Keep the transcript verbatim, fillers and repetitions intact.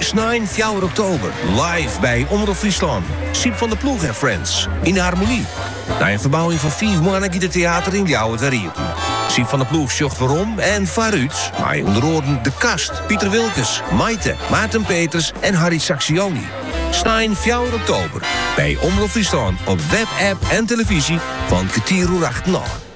Snijn vier oktober, live bij Omroep Friesland. Siep van der Ploeg en Friends, in de harmonie. Na een verbouwing van vier mannen giet het theater in Ljouwen te Riepen. Siep van der Ploeg zocht waarom en waaruit. Maar onder oren De Kast, Pieter Wilkes, Maite, Maarten Peters en Harry Saxioni. Snijn vier oktober, bij Omroep Friesland op web, app en televisie van kwartier uur acht na.